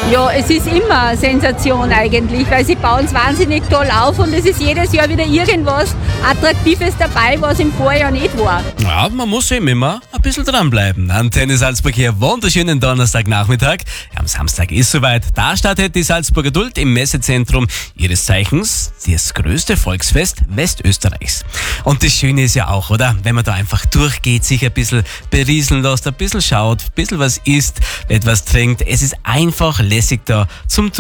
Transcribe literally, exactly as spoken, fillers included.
Ja, es ist immer eine Sensation eigentlich, weil sie bauen es wahnsinnig toll auf und es ist jedes Jahr wieder irgendwas Attraktives dabei, was im Vorjahr nicht war. Ja, man muss eben immer ein bisschen dranbleiben. Antenne Salzburg hier, wunderschönen Donnerstagnachmittag. Ja, am Samstag ist soweit. Da startet die Salzburger Duld im Messezentrum ihres Zeichens das größte Volksfest Westösterreichs. Und das Schöne ist ja auch, oder? Wenn man da einfach durchgeht, sich ein bisschen berieseln lässt, ein bisschen schaut, ein bisschen was isst, etwas trinkt. Es ist einfach lässig da zum